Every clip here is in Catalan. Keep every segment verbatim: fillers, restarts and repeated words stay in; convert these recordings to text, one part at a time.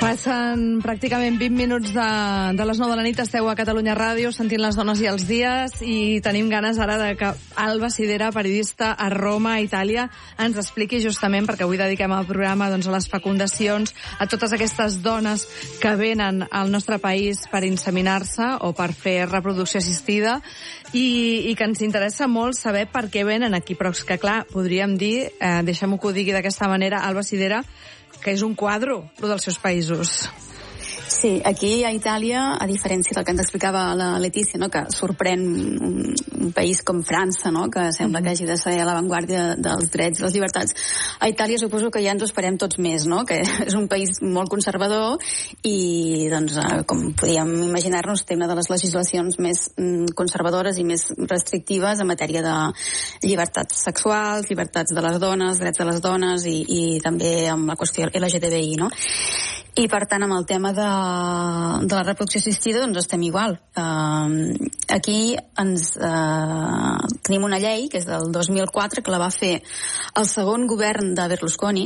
Passen pràcticament vint minuts de, de les nou de la nit, esteu a Catalunya Ràdio sentint Les dones i els dies, i tenim ganes ara de que Alba Sidera, periodista a Roma, Itàlia, ens expliqui justament, perquè avui dediquem el programa doncs, a les fecundacions, a totes aquestes dones que venen al nostre país per inseminar-se o per fer reproducció assistida, i, i que ens interessa molt saber per què venen aquí, però és que clar, podríem dir, eh, deixem-ho que ho digui d'aquesta manera, Alba Sidera, que és un quadro, el dels seus països. Sí, aquí a Itàlia, a diferència del que ens explicava la Letícia, no, que sorprèn un, un país com França, no, que sembla que hagi de ser a l'avantguàrdia dels drets i les llibertats, a Itàlia suposo que ja ens ho esperem tots més, no? Que és un país molt conservador i, doncs, com podíem imaginar-nos, té una de les legislacions més conservadores i més restrictives en matèria de llibertats sexuals, llibertats de les dones, drets de les dones i, i també amb la qüestió L G T B I, no? I, per tant, amb el tema de, de la reproducció assistida, doncs estem igual. Uh, aquí ens uh, tenim una llei, que és del dos mil quatre, que la va fer el segon govern de Berlusconi,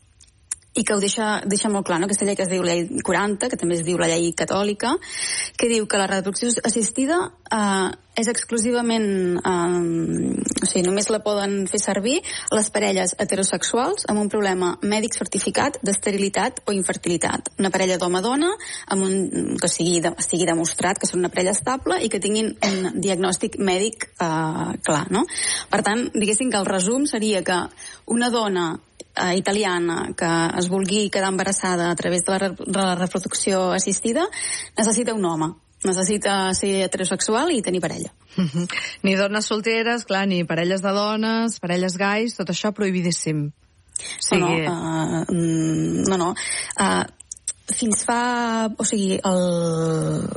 i que ho deixa, deixa molt clar, no? Aquesta llei que es diu Llei quaranta, que també es diu la llei catòlica, que diu que la reproducció assistida eh, és exclusivament, eh, o sigui, només la poden fer servir les parelles heterosexuals amb un problema mèdic certificat d'esterilitat o infertilitat. Una parella d'home-dona amb un, que sigui, de, estigui demostrat que són una parella estable i que tinguin un diagnòstic mèdic eh, clar, no? Per tant, diguéssim que el resum seria que una dona eh, italiana que es vulgui quedar embarassada a través de la, re- de la reproducció assistida necessita un home. Necessita ser heterosexual i tenir parella. Mm-hmm. Ni dones solteres, clar, ni parelles de dones, parelles gais, tot això prohibidíssim. Sí. No, no, uh, no, no. Uh, fins fa... O sigui, el...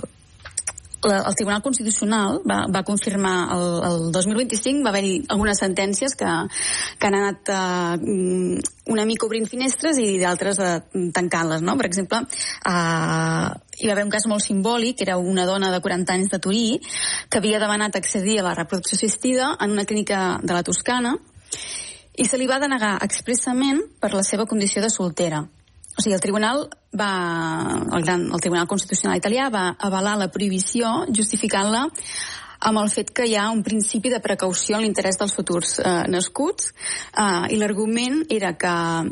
el Tribunal Constitucional va, va confirmar el, el dos mil vint-i-cinc, va haver-hi algunes sentències que, que han anat uh, una mica obrint finestres i d'altres uh, tancant-les, no? Per exemple, uh, hi va haver un cas molt simbòlic, que era una dona de quaranta anys de Turí que havia demanat accedir a la reproducció assistida en una clínica de la Toscana i se li va denegar expressament per la seva condició de soltera. O sigui, el tribunal va, el, gran, el Tribunal Constitucional italià va avalar la prohibició justificant-la amb el fet que hi ha un principi de precaució en l'interès dels futurs eh, nascuts eh, i l'argument era que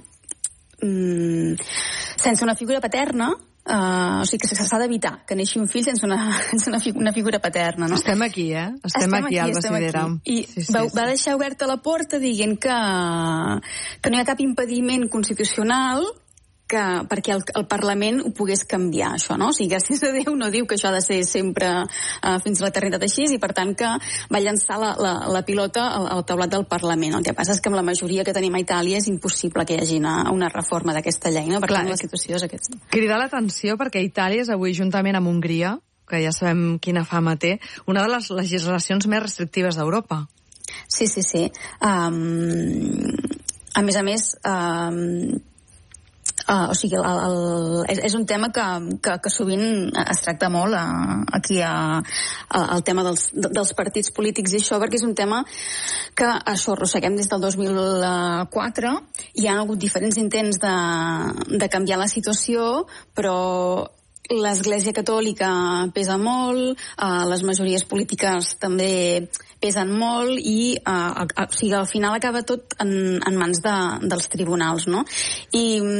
mm, sense una figura paterna Uh, o sigui que s'ha d'evitar que neixi un fill sense una, sense una, figu- una figura paterna, no? Estem aquí, eh? Estem, estem aquí, aquí Alba Sidera. I sí, sí, va, sí. va deixar oberta la porta dient que, que no hi ha cap impediment constitucional que, perquè el, el Parlament ho pogués canviar, això, no? O sigui, gràcies a Déu no diu que això ha de ser sempre uh, fins a l'eternitat així, i per tant que va llançar la, la, la pilota al, al taulat del Parlament. El que passa és que amb la majoria que tenim a Itàlia és impossible que hi hagi una, una reforma d'aquesta llei, no? Per Clar, tant, la situació és aquesta. Cridar l'atenció perquè Itàlia és avui, juntament amb Hongria, que ja sabem quina fama té, una de les legislacions més restrictives d'Europa. Sí, sí, sí. Um, a més a més... Um, Uh, o sigui, el, el, és, és un tema que, que, que sovint es tracta molt uh, aquí a, a, al tema dels, dels partits polítics i això, perquè és un tema que això arrosseguem des del dos mil quatre. Hi ha hagut diferents intents de, de canviar la situació, però l'Església Catòlica pesa molt, uh, les majories polítiques també pesen molt i uh, a, o sigui, al final acaba tot en, en mans de, dels tribunals, no? I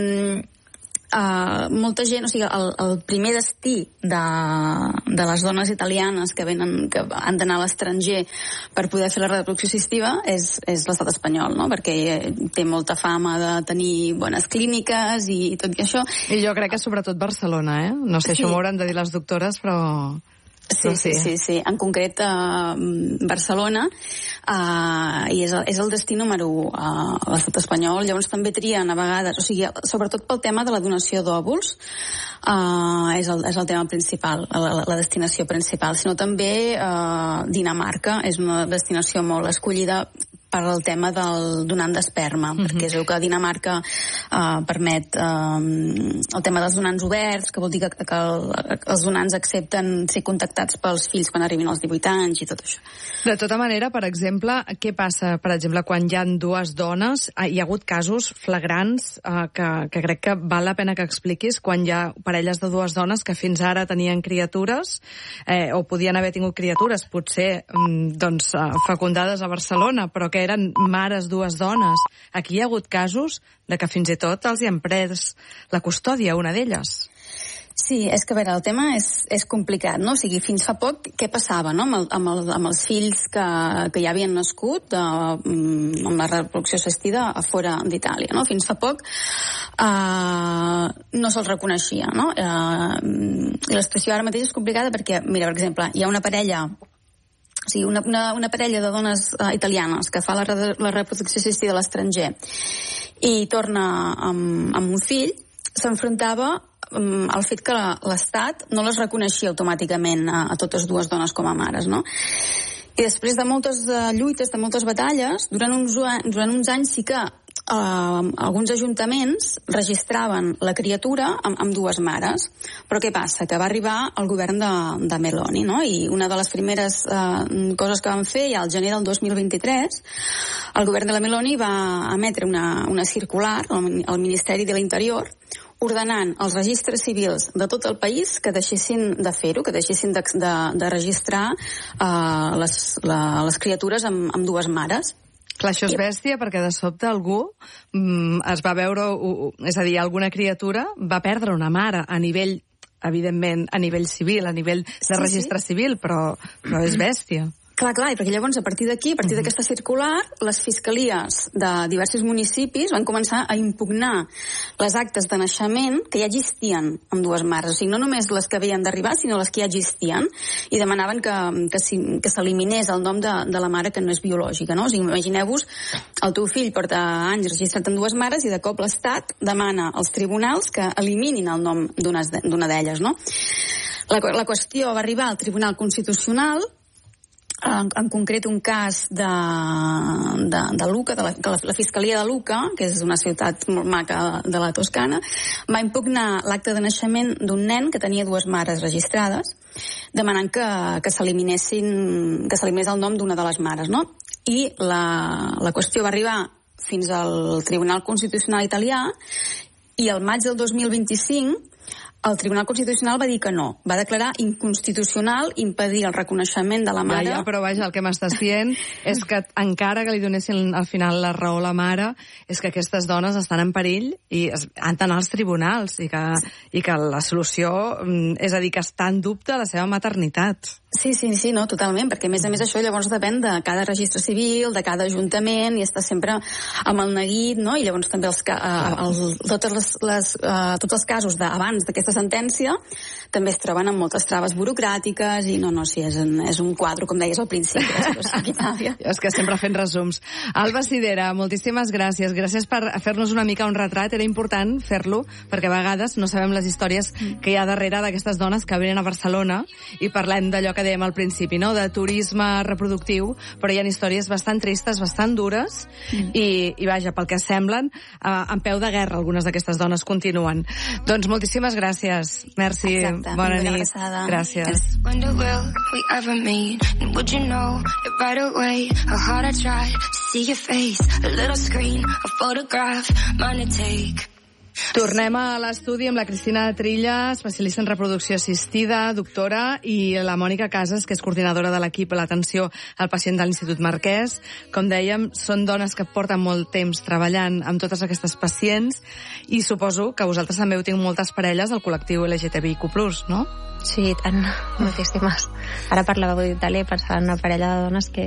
uh, molta gent, o sigui, el, el primer destí de, de les dones italianes que venen, que han d'anar a l'estranger per poder fer la reproducció assistiva és, és l'estat espanyol, no? Perquè té molta fama de tenir bones clíniques i tot i això. I jo crec que sobretot Barcelona, eh? No sé, sí. Això m'ho hauran de dir les doctores, però... Sí, sí, sí, sí. En concret a uh, Barcelona uh, i és el, és el destí número u a uh, l'estat espanyol. Llavors també trien a vegades, o sigui, sobretot pel tema de la donació d'òvuls, uh, és, el, és el tema principal, la, la destinació principal, sinó també uh, Dinamarca és una destinació molt escollida per al tema del donant d'esperma, uh-huh. perquè es veu que Dinamarca uh, permet uh, el tema dels donants oberts, que vol dir que, que el, els donants accepten ser contactats pels fills quan arribin als divuit anys i tot això. De tota manera, per exemple, què passa, per exemple, quan hi ha dues dones? Hi ha hagut casos flagrants uh, que, que crec que val la pena que expliquis, quan hi ha parelles de dues dones que fins ara tenien criatures eh, o podien haver tingut criatures, potser doncs, fecundades a Barcelona, però que eren mares dues dones. Aquí hi ha hagut casos de que fins i tot els hi han pres la custòdia, una d'elles. Sí, és que a veure, el tema és, és complicat, no? O sigui, fins fa poc, què passava, no? Amb, el, amb, el, amb els fills que, que ja havien nascut eh, amb la reproducció assistida a fora d'Itàlia, no? Fins fa poc eh, no se'ls reconeixia, no? Eh, I la situació ara mateix és complicada perquè, mira, per exemple, hi ha una parella O sigui, una, una, una parella de dones uh, italianes que fa la, la reproducció assistida a l'estranger i torna amb, amb un fill, s'enfrontava um, al fet que l'Estat no les reconeixia automàticament a, a totes dues dones com a mares, no? I després de moltes uh, lluites, de moltes batalles, durant uns, durant uns anys sí que Uh, alguns ajuntaments registraven la criatura amb, amb dues mares, però què passa? Que va arribar el govern de, de Meloni, no? I una de les primeres uh, coses que van fer ja al gener del dos mil vint-i-tres, el govern de la Meloni va emetre una, una circular al, al Ministeri de l'Interior ordenant els registres civils de tot el país que deixessin de fer-ho, que deixessin de, de, de registrar uh, les, la, les criatures amb, amb dues mares. Clar, això és bèstia perquè de sobte algú mm, es va veure, uh, és a dir, alguna criatura va perdre una mare a nivell, evidentment, a nivell civil, a nivell de sí, registre sí. civil, però, però és bèstia. Clar, clar, perquè llavors a partir d'aquí, a partir uh-huh. d'aquesta circular, les fiscalies de diversos municipis van començar a impugnar les actes de naixement que ja existien amb dues mares. O sigui, no només les que havien d'arribar, sinó les que ja existien, i demanaven que, que, si, que s'eliminés el nom de, de la mare que no és biològica, no? O sigui, imagineu-vos, el teu fill porta anys registrat amb dues mares i de cop l'Estat demana als tribunals que eliminin el nom d'una d'elles, no? La, la qüestió va arribar al Tribunal Constitucional, En, en concret un cas de, de, de Lucca, de la, de la, la Fiscalia de Lucca, que és una ciutat molt maca de la Toscana, va impugnar l'acte de naixement d'un nen que tenia dues mares registrades, demanant que, que s'eliminessin, que s'eliminés el nom d'una de les mares, no? I la, la qüestió va arribar fins al Tribunal Constitucional italià i el maig del dos mil vint-i-cinc el Tribunal Constitucional va dir que no. Va declarar inconstitucional impedir el reconeixement de la mare. Ja, ja, però vaja, el que m'estàs dient és que encara que li donessin al final la raó a la mare, és que aquestes dones estan en perill i han d'anar als tribunals i que, i que la solució, és a dir, que està en dubte la seva maternitat. Sí, sí, sí, no, totalment, perquè a més a més això llavors depèn de cada registre civil, de cada ajuntament, i està sempre amb el neguit, no? I llavors també els, els, totes les, les, uh, tots els casos d'abans d'aquesta sentència també es troben amb moltes traves burocràtiques i no, no, sí, és un, és un quadre, com deies al principi, de és que sempre fent resums. Alba Sidera, moltíssimes gràcies. Gràcies per fer-nos una mica un retrat. Era important fer-lo, perquè a vegades no sabem les històries que hi ha darrere d'aquestes dones que venen a Barcelona i parlem d'allò que dèiem al principi, no? De turisme reproductiu, però hi ha històries bastant tristes, bastant dures, mm. i, i vaja, pel que semblen, eh, en peu de guerra algunes d'aquestes dones continuen. Doncs moltíssimes gràcies. Merci. Exacte. Bona nit. Gràcies. Tornem a l'estudi amb la Cristina Trilla, especialista en reproducció assistida, doctora, i la Mònica Casas, que és coordinadora de l'equip a l'atenció al pacient de l'Institut Marquès. Com dèiem, són dones que porten molt temps treballant amb totes aquestes pacients i suposo que vosaltres també heu tingut moltes parelles del col·lectiu L G T B I Q plus, no? Sí, tant, moltíssimes. Ara parlava d'Itàlia i pensava en una parella de dones que,